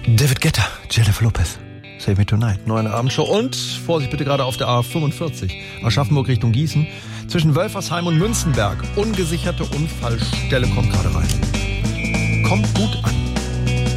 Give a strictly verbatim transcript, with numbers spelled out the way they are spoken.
David Guetta, Jennifer Lopez. Save Me Tonight. Neue Abendshow. Und Vorsicht bitte gerade auf der A fünfundvierzig. Aschaffenburg Richtung Gießen. Zwischen Wölfersheim und Münzenberg. Ungesicherte Unfallstelle kommt gerade rein. Kommt gut an.